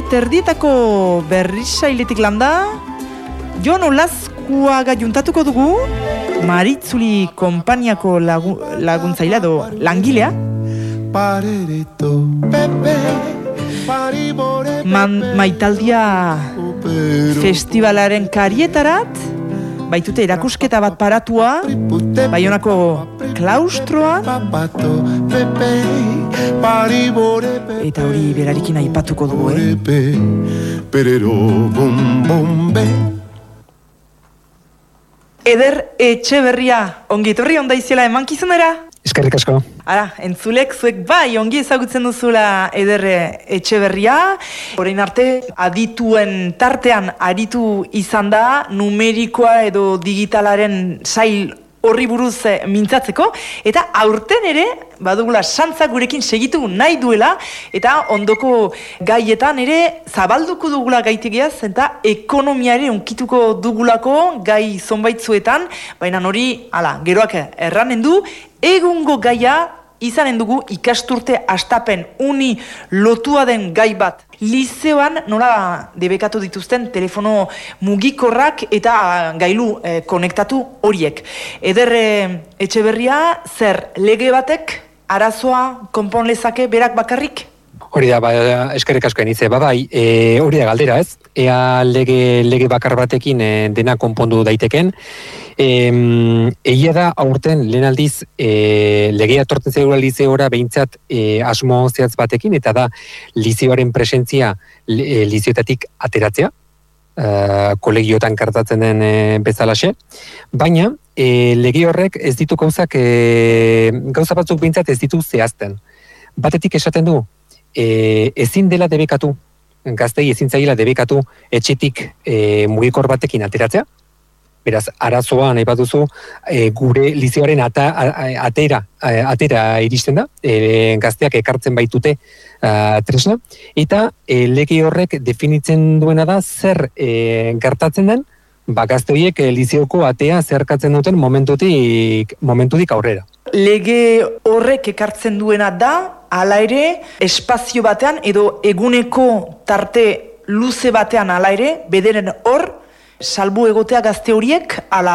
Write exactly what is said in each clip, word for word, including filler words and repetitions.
terdietako berrisailetik landa, Jon Olazkuaga juntatuko dugu, Maritzuli konpainiako lagu, laguntzailea do langilea. Man, maitaldia festivalaren karietarat, baitute erakusketa bat paratua, Baionako klaustroa, eta hori berarikin aipatuko dugu, eh? Eder Etxeberria, ongi etorri onda izela emankizunera? Eskerrik asko. Ara, entzulek, zuek bai, ongi ezagutzen duzula Eder Etxeberria. Orain arte, adituen tartean aritu izan da, numerikoa edo digitalaren sail horri buruz mintzatzeko, eta aurten ere, badugula santza gurekin segitu nahi duela, eta ondoko gaietan ere zabalduko dugula gaitegiaz, eta ekonomiare unkituko dugulako gai zonbaitzuetan, baina hori, ala, geroak erranen du, egungo gaia izanen dugu ikasturte astapen uni lotua den gai bat. Lizeoan nola debekatu dituzten telefono mugikorrak eta gailu eh, konektatu horiek. Eder Etxeberria, zer lege batek arazoa konpon lezake berak bakarrik? Hori da, ba, eskerrik asko enize, ba, bai, e, hori da galdera ez, ea lege, lege bakar batekin e, dena konpondu daiteken. E, egia da, aurten, lehen aldiz, e, legea torten zegoela lizeora behintzat e, asmo zehatz batekin, eta da, lizeoaren presentzia e, lizeoetatik ateratzea, e, kolegiotan kartatzen den e, bezalaxe, baina e, lege horrek ez ditu gauzak, e, gauza batzuk behintzat ez ditu zehazten. Batetik esaten du, E, ezin dela debekatu, gaztei ezin zaila debekatu etxetik e, mugikor batekin ateratzea. Beraz, arazoa nahi baduzu e, gure lizeoaren ata, atera, atera iristen da, e, gazteak ekartzen baitute a, tresna, eta e, lege horrek definitzen duena da zer e, gertatzen den, ba, gazte horiek e, lizeoko atea zerkatzen duten momentutik, momentutik aurrera. Lege horrek ekartzen duena da, hala ere, espazio batean edo eguneko tarte luze batean hala ere, bederen hor, salbu egotea gazte horiek, ala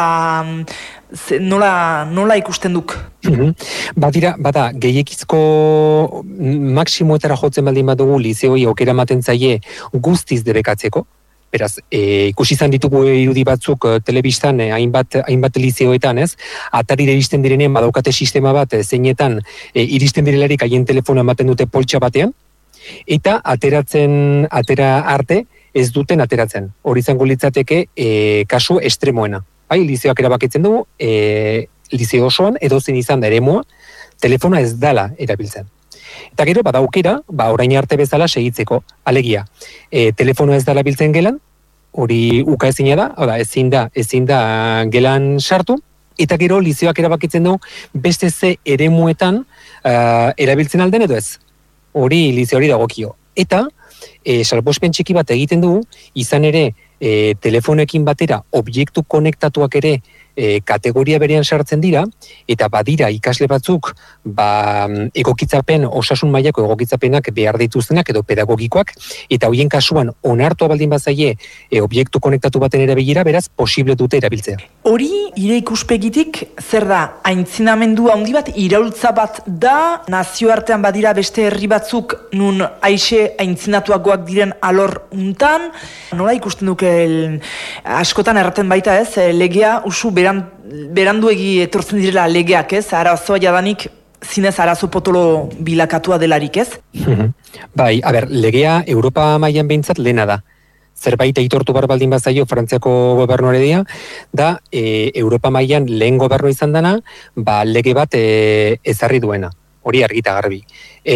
nola, nola ikusten duk? Badira, bada, gehiekizko maksimoetara jotzen baldin badugu lizeoi aukera ematen zaie guztiz debekatzeko. Beraz, e, ikusi izan ditugu irudi batzuk e, telebistan e, hainbat, hainbat lizeoetan, ez? Atarira iristen direnean badaukate sistema bat, e, zeinetan e, iristen direlarik haien telefono ematen dute poltsa batean, eta ateratzen, atera arte ez duten ateratzen. Hori izango litzateke e, kasu estremoena. Bai, lizeoak erabakitzen dugu, e, lizeo osoan edozein izan da eremoa, telefona ez dala erabiltzen. Eta gero, bada aukera, ba, orain arte bezala segitzeko, alegia. E, telefonoa ez dala biltzen gelan, hori uka ezina da, oda, ezin da, ezin da gelan sartu, eta gero lizeoak erabakitzen du beste ze eremuetan uh, erabiltzen alden edo ez. Hori lizeo hori dagokio. Eta, e, salbuespen txiki bat egiten du, izan ere, e, telefonekin batera objektu konektatuak ere E, kategoria berean sartzen dira, eta badira ikasle batzuk ba, egokitzapen, osasun mailako egokitzapenak behar dituztenak edo pedagogikoak, eta hoien kasuan onartua baldin bazaie e, objektu konektatu baten erabilera, beraz, posible dute erabiltzea. Hori, ire ikuspegitik, zer da, aintzinamendu handi bat, iraultza bat da, nazioartean badira beste herri batzuk nun aixe aintzinatuagoak diren alor untan, nola ikusten duke el, askotan erraten baita ez, legea usu beran, beranduegi etortzen direla legeak ez, arazoa jadanik zinez arazo potolo bilakatua delarik ez? Bai, a ber, legea Europa mailan behintzat lehena da. Zerbait aitortu bar baldin bazaio Frantziako gobernuaredia, da e, Europa mailan lehen gobernu izan dana, ba, lege bat e, ezarri duena, hori argita garbi. E,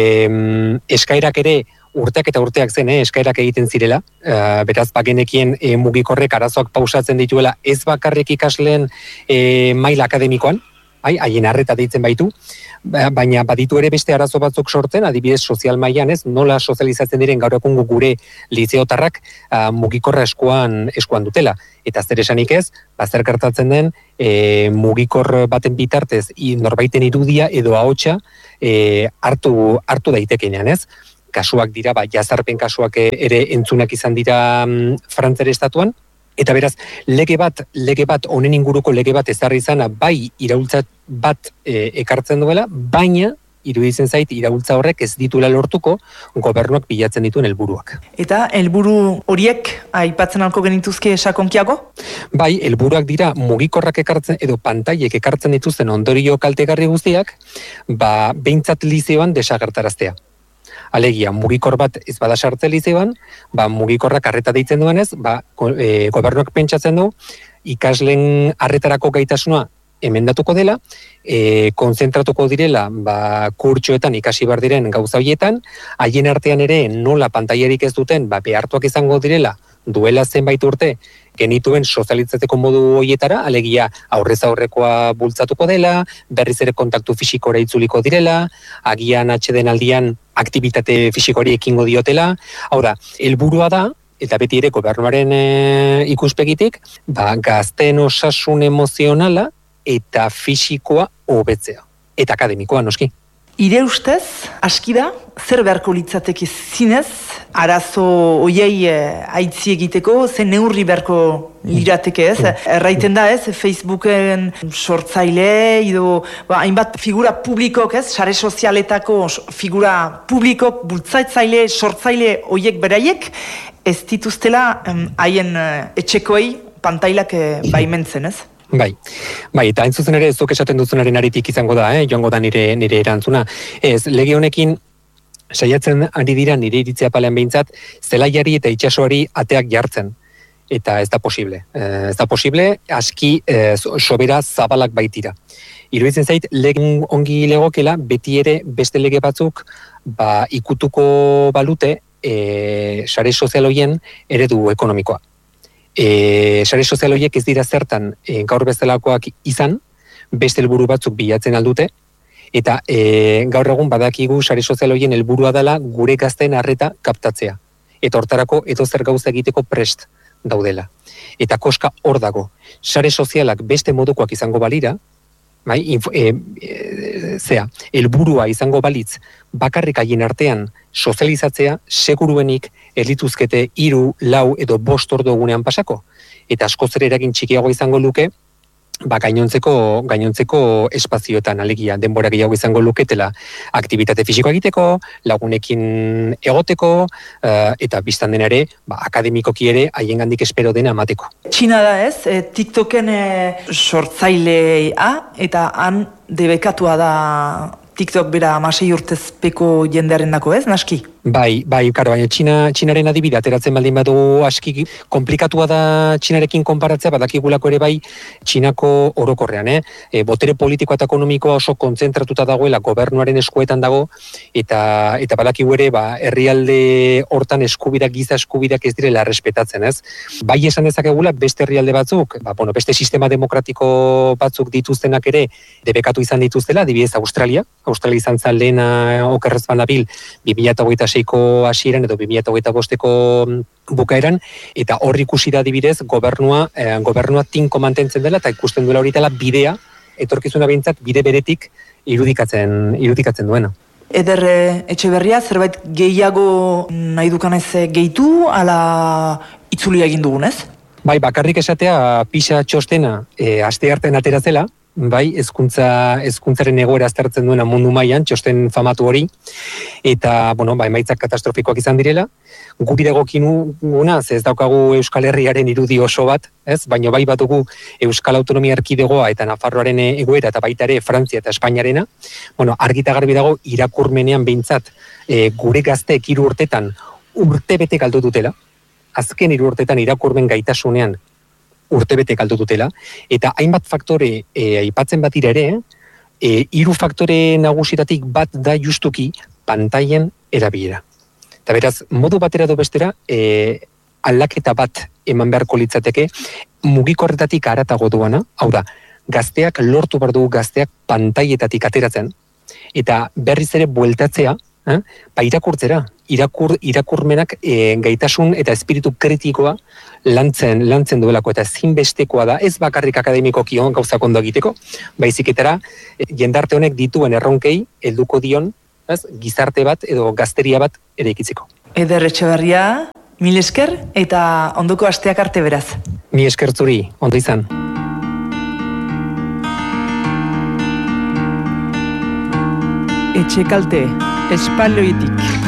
eskairak ere urteak eta urteak zen, eh, eskairak egiten zirela, uh, beraz bagenekien e, mugikorrek arazoak pausatzen dituela ez bakarrik ikasleen e, maila akademikoan, bai, haien arreta deitzen baitu, baina baditu ere beste arazo batzuk sortzen, adibidez sozial mailan ez, nola sozializatzen diren gaur egungo gure lizeotarrak uh, mugikorra eskuan, eskuan dutela. Eta zer esanik ez, bazer gertatzen den e, mugikor baten bitartez i, norbaiten irudia edo ahotsa e, hartu, hartu daitekenean ez. kasuak dira, ba, jazarpen kasuak ere entzunak izan dira mm, Frantzere estatuan, eta beraz, lege bat, lege bat, honen inguruko lege bat ezarri izana, bai iraultza bat e, ekartzen duela, baina, iruditzen zait, iraultza horrek ez ditula lortuko gobernuak bilatzen dituen helburuak. Eta helburu horiek aipatzen alko genituzke sakonkiago? Bai, helburuak dira mugikorrak ekartzen edo pantailek ekartzen dituzten ondorio kaltegarri guztiak, ba behintzat lizeoan desagertaraztea. Alegia, mugikor bat ez bada sartze lizeoan, ba mugikorrak arreta deitzen duenez, ba e, gobernuak pentsatzen du ikasleen arretarako gaitasuna emendatuko dela, e, konzentratuko direla ba, kurtsoetan ikasi behar diren gauza horietan, haien artean ere nola pantailarik ez duten ba, behartuak izango direla duela zenbait urte genituen sozializatzeko modu horietara, alegia aurrez aurrekoa bultzatuko dela, berriz ere kontaktu fisikora itzuliko direla, agian atxeden aldian aktibitate fisikori ekingo diotela, hau da, helburua da, eta beti ere gobernuaren e, ikuspegitik, ba, gazteen osasun emozionala, eta fisikoa hobetzea. Eta akademikoa, noski. Ire ustez, aski da, zer beharko litzateke zinez, arazo oiei aitzi egiteko, ze neurri beharko lirateke ez. Erraiten da ez, Facebooken sortzaile, edo, ba, hainbat figura publikok ez, sare sozialetako figura publikok, bultzaitzaile, sortzaile oiek beraiek, ez dituztela haien etxekoei pantailak baimentzen ez. Bai, bai, eta hain zuzen ere ez zuk esaten duzunaren aritik izango da, eh? joango da nire, nire erantzuna. Ez, lege honekin saiatzen ari dira nire iritzea palean behintzat, zelaiari eta itsasoari ateak jartzen. Eta ez da posible. Ez da posible, aski e, sobera zabalak baitira. Iruditzen zait, lege ongi legokela, beti ere beste lege batzuk ba, ikutuko balute e, sare sozial horien eredu ekonomikoa. E, sare sozial horiek ez dira zertan e, gaur bezalakoak izan, beste helburu batzuk bilatzen aldute, eta e, gaur egun badakigu sare sozial horien helburua dela gure gazteen arreta kaptatzea. Eta hortarako edozer gauza egiteko prest daudela. Eta koska hor dago. Sare sozialak beste modukoak izango balira, bai, info, e, e, zea, helburua izango balitz bakarrik haien artean sozializatzea, seguruenik elituzkete hiru, lau edo bost ordu egunean pasako. Eta askoz ere eragin txikiago izango luke, ba, gainontzeko, gainontzeko espazioetan alegia denbora gehiago izango luketela aktibitate fisikoa egiteko, lagunekin egoteko, uh, eta biztan dena ere, ba, akademikoki ere haiengandik espero dena emateko. Txina da ez, e, TikToken e, sortzailea, eta han debekatua da TikTok bera amasei urtezpeko jendearen dako ez, naski? Bai, bai, karo, baina Txina, Txinaren adibide ateratzen baldin badugu aski komplikatua da Txinarekin konparatzea, badakigulako ere bai Txinako orokorrean, eh? E, botere politikoa eta ekonomikoa oso kontzentratuta dagoela, gobernuaren eskuetan dago, eta eta badakigu ere, ba, herrialde hortan eskubidak, giza eskubidak ez direla errespetatzen, ez? Bai esan dezakegula, beste herrialde batzuk, ba, bueno, beste sistema demokratiko batzuk dituztenak ere, debekatu izan dituztela, adibidez Australia, Australia izan zan lehena okerrez banabil, bi mila hogeita seiko hasieran edo bi mila hogeita bosteko bukaeran, eta hor ikusi da adibidez gobernua, eh, gobernua tinko mantentzen dela, eta ikusten duela hori dela bidea, etorkizuna behintzat bide beretik irudikatzen, irudikatzen duena. Eder Etxeberria, zerbait gehiago nahi dukanez gehitu, ala itzuli egin dugunez? Bai, bakarrik esatea PISA txostena e, aste artean ateratzela, bai, hezkuntza hezkuntzaren egoera aztertzen duena mundu mailan, txosten famatu hori, eta, bueno, ba, emaitzak katastrofikoak izan direla, guri dagokinuguna, ze ez daukagu Euskal Herriaren irudi oso bat, ez? Baina bai batugu Euskal Autonomia Erkidegoa eta Nafarroaren egoera eta baita ere Frantzia eta Espainiarena, bueno, argita garbi dago irakurmenean behintzat e, gure gazteek hiru urtetan urtebete galdu dutela, azken hiru urtetan irakurmen gaitasunean urtebete galdu dutela, eta hainbat faktore e, aipatzen bat dira ere, e, hiru faktore nagusitatik bat da justuki pantailen erabilera. Eta beraz, modu batera edo bestera, e, aldaketa bat eman beharko litzateke, mugikorretatik haratago duana, hau da, gazteak lortu behar dugu gazteak pantaietatik ateratzen, eta berriz ere bueltatzea, eh? ba, irakurtzera, irakur, irakurmenak e, gaitasun eta espiritu kritikoa lantzen, lantzen duelako, eta ezinbestekoa da, ez bakarrik akademikoki on gauzak ondo egiteko, baizik etara, e, jendarte honek dituen erronkei helduko dion ez, gizarte bat edo gazteria bat eraikitzeko. Eder Etxeberria, mil esker eta ondoko asteak arte beraz. Mi esker zuri, ondo izan. Etxekalte, espaloitik.